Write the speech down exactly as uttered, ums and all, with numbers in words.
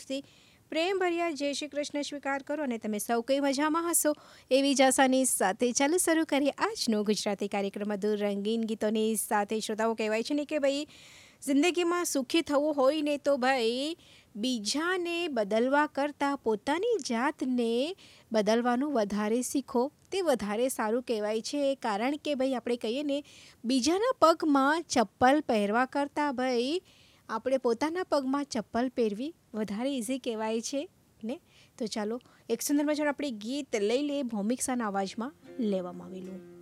તરફથી પ્રેમભર્યા જય શ્રી કૃષ્ણ સ્વીકાર કરો અને તમે સૌ કંઈ મજામાં હશો એવી જ આશાની સાથે ચાલો શરૂ કરીએ આજનો ગુજરાતી કાર્યક્રમ મધુર રંગીન ગીતોની સાથે. શ્રોતાઓ કહેવાય છે ને કે ભાઈ જિંદગીમાં સુખી થવું હોય ને તો ભાઈ બીજાને બદલવા કરતાં પોતાની જાતને બદલવાનું વધારે શીખો તે વધારે સારું કહેવાય છે. કારણ કે ભાઈ આપણે કહીએ ને બીજાના પગમાં ચપ્પલ પહેરવા કરતાં ભાઈ આપણે પોતાના પગમાં ચપ્પલ પહેરવી વધારે ઇઝી કહેવાય છે ને. તો ચાલો એક સુંદર મજાનું આપણે ગીત લઈ લઈએ ભૌમિક શાના અવાજમાં લેવામાં આવેલું.